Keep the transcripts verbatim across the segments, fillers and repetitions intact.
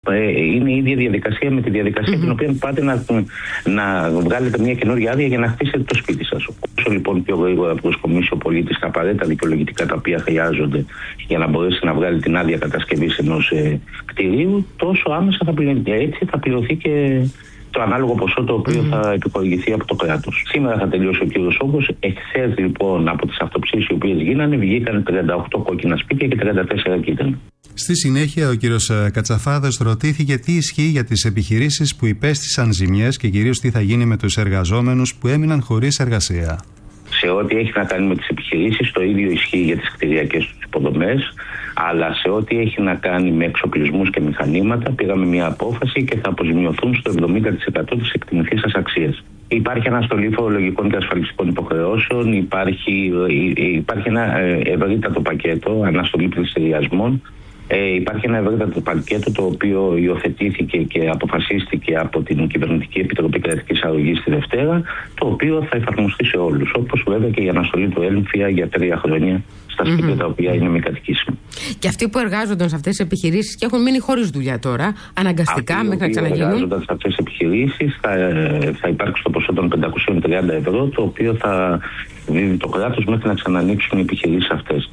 Είναι η ίδια διαδικασία με τη διαδικασία mm-hmm. την οποία πάτε να, να βγάλετε μια καινούργια άδεια για να χτίσετε το σπίτι σας. Όσο λοιπόν πιο γρήγορα προσκομίσει ο πολίτης τα απαραίτητα δικαιολογητικά τα οποία χρειάζονται για να μπορέσει να βγάλει την άδεια κατασκευής ενός ε, κτηρίου, τόσο άμεσα θα πληρωθεί. Έτσι θα πληρωθεί και το ανάλογο ποσό το οποίο mm-hmm. θα επιχορηγηθεί από το κράτος. Σήμερα θα τελειώσει ο κύριος όγκος. Εχθές λοιπόν από τις αυτοψήσεις οι οποίες γίνανε βγήκαν τριάντα οκτώ κόκκινα σπίτια και τριάντα τέσσερα κίτρινα. Στη συνέχεια, ο κύριος Κατσαφάδας ρωτήθηκε τι ισχύει για τις επιχειρήσεις που υπέστησαν ζημιές και κυρίως τι θα γίνει με τους εργαζόμενους που έμειναν χωρίς εργασία. Σε ό,τι έχει να κάνει με τις επιχειρήσεις, το ίδιο ισχύει για τις κτηριακές τους υποδομές, αλλά σε ό,τι έχει να κάνει με εξοπλισμούς και μηχανήματα, πήραμε μια απόφαση και θα αποζημιωθούν στο εβδομήντα τοις εκατό της εκτιμηθήσας αξίας. Υπάρχει αναστολή φορολογικών και ασφαλιστικών υποχρεώσεων, υπάρχει, υπάρχει ένα ευρύτατο πακέτο αναστολή πληστηριασμών. Ε, υπάρχει ένα ευρύτατο πακέτο το οποίο υιοθετήθηκε και αποφασίστηκε από την Κυβερνητική Επιτροπή Κρατικής Αρρωγής τη Δευτέρα, το οποίο θα εφαρμοστεί σε όλους. Όπως βέβαια και η αναστολή του έμφυα για τρία χρόνια στα σπίτια mm-hmm. τα οποία είναι μη κατοικήσιμα. Και αυτοί που εργάζονταν σε αυτές τις επιχειρήσεις και έχουν μείνει χωρίς δουλειά τώρα, αναγκαστικά αυτοί μέχρι να ξαναγίνουν. Αυτοί που εργάζονταν σε αυτές τις επιχειρήσεις θα, θα υπάρξει το ποσό των πεντακόσια τριάντα ευρώ, το οποίο θα δίδει το κράτος μέχρι να ξανανοίξουν οι επιχειρήσεις αυτές.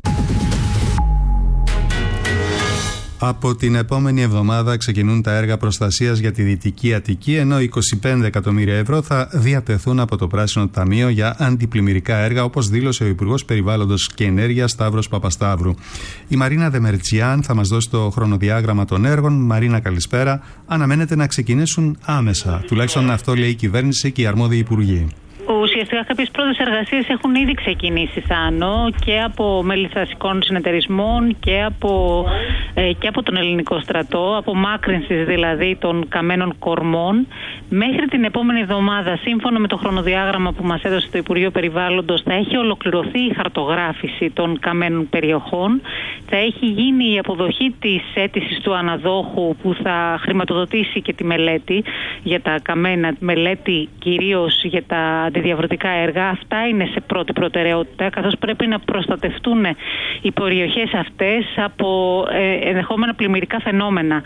Από την επόμενη εβδομάδα ξεκινούν τα έργα προστασίας για τη Δυτική Αττική, ενώ είκοσι πέντε εκατομμύρια ευρώ θα διατεθούν από το Πράσινο Ταμείο για αντιπλημμυρικά έργα, όπως δήλωσε ο Υπουργός Περιβάλλοντος και Ενέργειας Σταύρος Παπασταύρου. Η Μαρίνα Δεμερτσιάν θα μας δώσει το χρονοδιάγραμμα των έργων. Μαρίνα, καλησπέρα. Αναμένεται να ξεκινήσουν άμεσα. Τουλάχιστον αυτό λέει η κυβέρνηση και οι αρμόδιοι υπουργοί. Ουσιαστικά κάποιες πρώτες εργασίες έχουν ήδη ξεκινήσει, Θάνο, και από μέλη δασικών συνεταιρισμών και από, ε, και από τον ελληνικό στρατό, από μάκρυνσης δηλαδή των καμένων κορμών. Μέχρι την επόμενη εβδομάδα, σύμφωνα με το χρονοδιάγραμμα που μας έδωσε το Υπουργείο Περιβάλλοντος, θα έχει ολοκληρωθεί η χαρτογράφηση των καμένων περιοχών. Θα έχει γίνει η αποδοχή της αίτησης του αναδόχου που θα χρηματοδοτήσει και τη μελέτη για τα καμένα, μελέτη κυρίως για τα αντιδιαβρωτικά έργα. Αυτά είναι σε πρώτη προτεραιότητα, καθώς πρέπει να προστατευτούν οι περιοχές αυτές από ε, ενδεχόμενα πλημμυρικά φαινόμενα.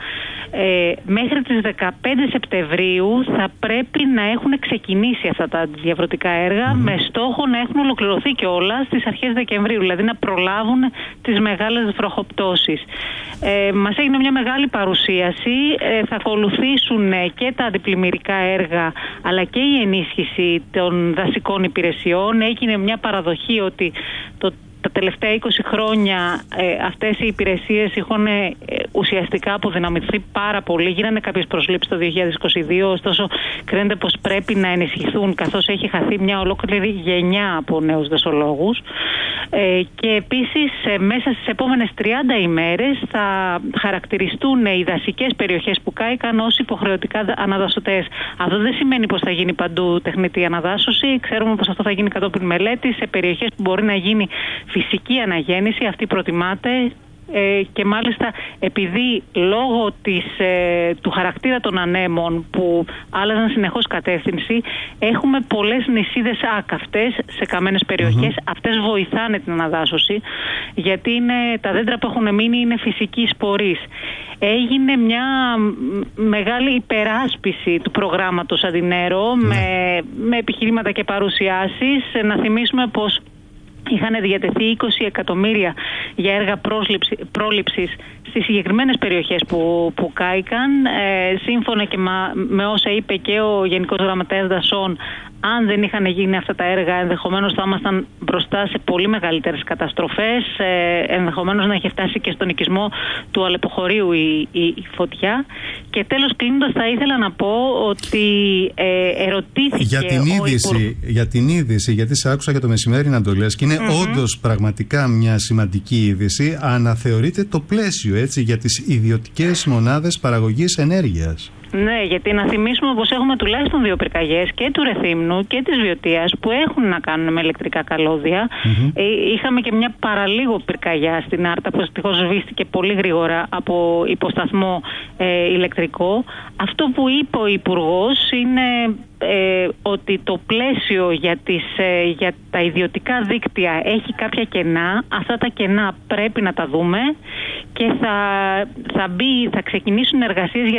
Ε, μέχρι τις δεκαπέντε Σεπτεμβρίου θα πρέπει να έχουν ξεκινήσει αυτά τα αντιδιαβρωτικά έργα mm. με στόχο να έχουν ολοκληρωθεί κιόλας στις αρχές Δεκεμβρίου, δηλαδή να προλάβουν τις μεγάλες βροχοπτώσεις. Ε, μας έγινε μια μεγάλη παρουσίαση, ε, θα ακολουθήσουν και τα αντιπλημμυρικά έργα αλλά και η ενίσχυση των δασικών υπηρεσιών. Έγινε μια παραδοχή ότι το τα τελευταία είκοσι χρόνια ε, αυτές οι υπηρεσίες είχαν ε, ουσιαστικά αποδυναμηθεί πάρα πολύ. Γίνανε κάποιες προσλήψεις το δύο χιλιάδες είκοσι δύο, ωστόσο κρίνεται πως πρέπει να ενισχυθούν, καθώς έχει χαθεί μια ολόκληρη γενιά από νέους δασολόγους. Ε, και επίσης ε, μέσα στις επόμενες τριάντα ημέρες θα χαρακτηριστούν οι δασικές περιοχές που κάηκαν ως υποχρεωτικά αναδασωτές. Αυτό δεν σημαίνει πως θα γίνει παντού τεχνητή αναδάσωση. Ξέρουμε πως αυτό θα γίνει κατόπιν μελέτη σε περιοχές που μπορεί να γίνει φυσική αναγέννηση, αυτή προτιμάται ε, και μάλιστα επειδή λόγω της, ε, του χαρακτήρα των ανέμων που άλλαζαν συνεχώς κατεύθυνση, έχουμε πολλές νησίδες άκαυτες σε καμένες περιοχές. Mm-hmm. Αυτές βοηθάνε την αναδάσωση, γιατί είναι, τα δέντρα που έχουν μείνει είναι φυσικοί σπορείς. Έγινε μια μεγάλη υπεράσπιση του προγράμματος Αντινέρο mm-hmm. με, με επιχειρήματα και παρουσιάσεις. Να θυμίσουμε πως είχαν διατεθεί είκοσι εκατομμύρια για έργα πρόληψης στις συγκεκριμένες περιοχές που, που κάηκαν. Ε, σύμφωνα και μα, με όσα είπε και ο Γενικός Γραμματέας Δασών, αν δεν είχαν γίνει αυτά τα έργα, ενδεχομένως θα ήμασταν μπροστά σε πολύ μεγαλύτερες καταστροφές. Ε, ενδεχομένως να είχε φτάσει και στον οικισμό του Αλεποχωρίου η, η, η φωτιά. Και τέλος, κλείνοντας, θα ήθελα να πω ότι ε, ερωτήθηκε για την, είδηση, υπουργ... για την είδηση, γιατί σε άκουσα και το μεσημέρι να το λες, και είναι mm-hmm. όντως πραγματικά μια σημαντική είδηση. Αναθεωρείται το πλαίσιο, έτσι, για τις ιδιωτικές μονάδες παραγωγής ενέργειας. Ναι, γιατί να θυμίσουμε πως έχουμε τουλάχιστον δύο πυρκαγιές, και του Ρεθύμνου και της Βιωτίας, που έχουν να κάνουν με ηλεκτρικά καλώδια. Mm-hmm. Ε, είχαμε και μια παραλίγο πυρκαγιά στην Άρτα που ευτυχώς σβήστηκε πολύ γρήγορα από υποσταθμό ε, ηλεκτρικό. Αυτό που είπε ο Υπουργός είναι ε, ότι το πλαίσιο για, τις, ε, για τα ιδιωτικά δίκτυα έχει κάποια κενά. Αυτά τα κενά πρέπει να τα δούμε και θα, θα, μπει, θα ξεκινήσουν εργασίες για